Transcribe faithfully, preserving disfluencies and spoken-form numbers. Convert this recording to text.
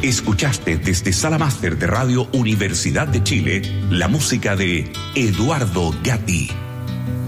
Escuchaste desde Sala Máster de Radio Universidad de Chile la música de Eduardo Gatti.